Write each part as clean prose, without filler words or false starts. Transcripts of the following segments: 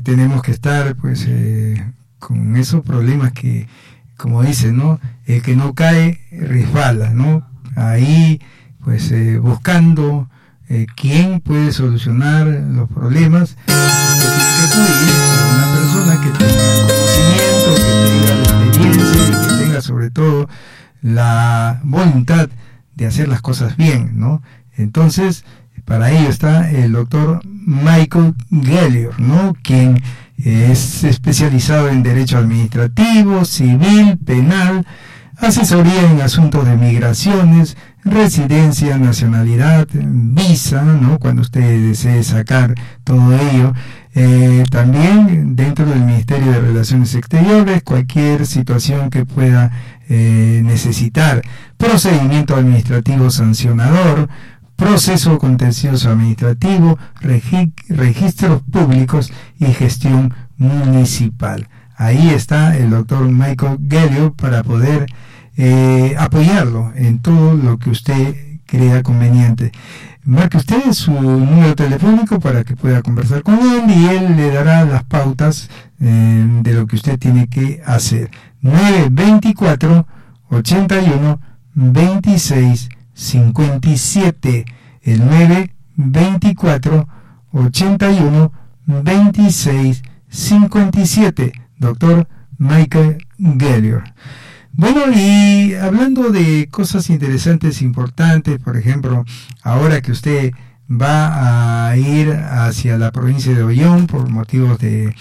tenemos que estar pues con esos problemas que, como dicen, ¿no? El que no cae resbala, ¿no? Ahí pues buscando quién puede solucionar los problemas. Tiene que acudir a una persona que tenga el conocimiento, que tenga la experiencia y que tenga sobre todo la voluntad de hacer las cosas bien, ¿no? Entonces, para ello está el doctor Michael Gellior, ¿no? Quien es especializado en derecho administrativo, civil, penal, asesoría en asuntos de migraciones, residencia, nacionalidad, visa, ¿no? Cuando usted desee sacar todo ello. También dentro del Ministerio de Relaciones Exteriores, cualquier situación que pueda necesitar, procedimiento administrativo sancionador, proceso contencioso administrativo, registros públicos y gestión municipal. Ahí está el doctor Michael Gellior para poder apoyarlo en todo lo que usted crea conveniente. Marque usted su número telefónico para que pueda conversar con él y él le dará las pautas de lo que usted tiene que hacer. 924 81 26 57, el 924 81 26 57, doctor Michael Gellior. Bueno, y hablando de cosas interesantes, importantes, por ejemplo, ahora que usted va a ir hacia la provincia de Ollón por motivos de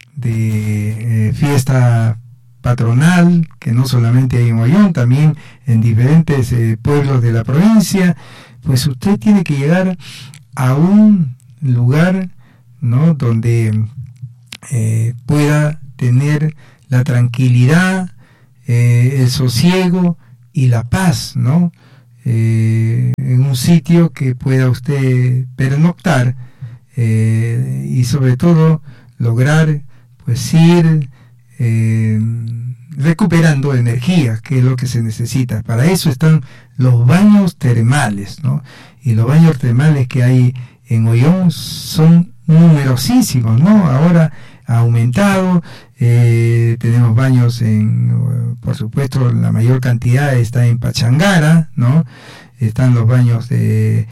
fiesta patronal, que no solamente hay en Ollón, también en diferentes pueblos de la provincia, pues usted tiene que llegar a un lugar, ¿no?, donde pueda tener la tranquilidad, el sosiego y la paz, ¿no? En un sitio que pueda usted pernoctar y sobre todo lograr pues ir recuperando energía, que es lo que se necesita. Para eso están los baños termales, ¿no? Y los baños termales que hay en Ollón son numerosísimos, ¿no? Ahora ha aumentado, tenemos baños por supuesto, la mayor cantidad está en Pachangara, ¿no? Están los baños de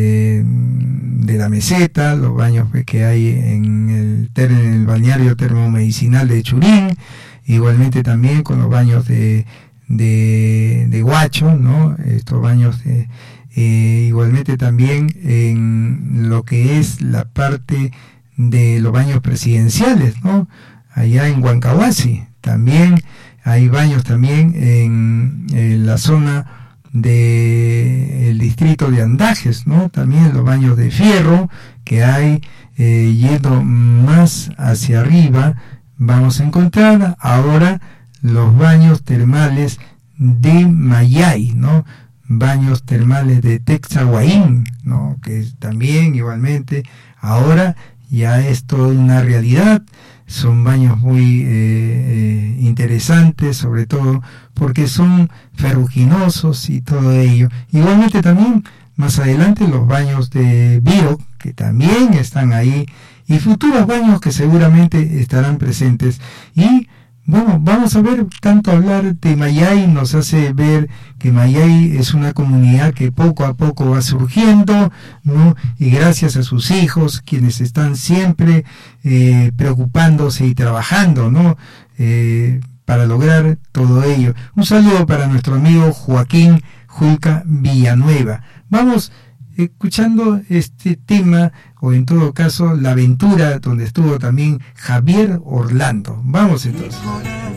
la meseta, los baños que hay en el balneario termomedicinal de Churín, igualmente también con los baños de Huacho, ¿no? Estos baños igualmente también en lo que es la parte de los baños presidenciales, ¿no? Allá en Huancahuasi también hay baños también en la zona del distrito de Andajes, ¿no? También los baños de Fierro que hay, yendo más hacia arriba vamos a encontrar ahora los baños termales de Mayay, ¿no? Baños termales de Texahuaín, ¿no? Que también igualmente ahora ya es toda una realidad. Son baños muy interesantes, sobre todo porque son ferruginosos y todo ello. Igualmente también más adelante los baños de Viro, que también están ahí, y futuros baños que seguramente estarán presentes. Y bueno, vamos a ver, tanto hablar de Mayay nos hace ver que Mayay es una comunidad que poco a poco va surgiendo, ¿no? Y gracias a sus hijos, quienes están siempre preocupándose y trabajando, ¿no? Para lograr todo ello. Un saludo para nuestro amigo Joaquín Julca Villanueva. Vamos escuchando este tema, o en todo caso la aventura donde estuvo también Javier Orlando. Vamos entonces.